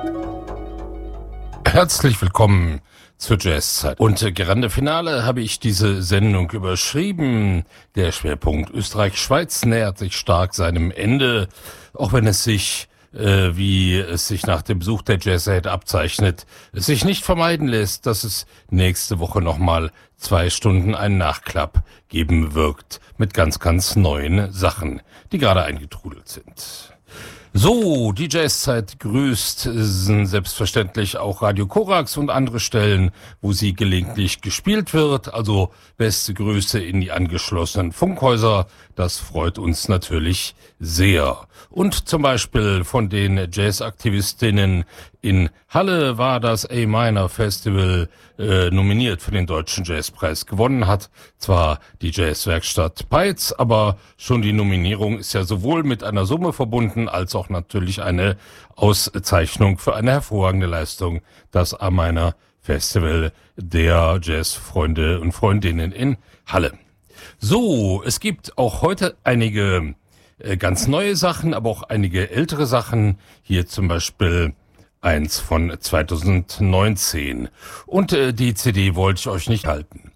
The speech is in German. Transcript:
Herzlich willkommen zur Jazzzeit. Und Grande Finale habe ich diese Sendung überschrieben. Der Schwerpunkt Österreich-Schweiz nähert sich stark seinem Ende, auch wenn es sich, wie es sich nach dem Besuch der Jazzhead abzeichnet, es sich nicht vermeiden lässt, dass es nächste Woche nochmal 2 Stunden einen Nachklapp geben wird mit ganz, ganz neuen Sachen, die gerade eingetrudelt sind. So, die Jazzzeit grüßt selbstverständlich auch Radio Korax und andere Stellen, wo sie gelegentlich gespielt wird. Also beste Grüße in die angeschlossenen Funkhäuser. Das freut uns natürlich sehr. Und zum Beispiel von den Jazzaktivistinnen in Halle war das A-Minor Festival nominiert für den Deutschen Jazzpreis. Gewonnen hat zwar die Jazzwerkstatt Peitz, aber schon die Nominierung ist ja sowohl mit einer Summe verbunden, als auch natürlich eine Auszeichnung für eine hervorragende Leistung. Das A-Minor Festival der Jazzfreunde und Freundinnen in Halle. So, es gibt auch heute einige ganz neue Sachen, aber auch einige ältere Sachen. Hier zum Beispiel eins von 2019. Und die CD wollte ich euch nicht halten.